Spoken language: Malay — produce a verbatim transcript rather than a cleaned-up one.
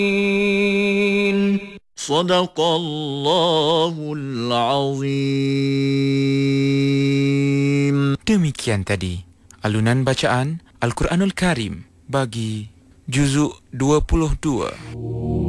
Sadaqallahul azim. Demikian tadi alunan bacaan Al-Quranul Karim bagi juzuk dua puluh dua.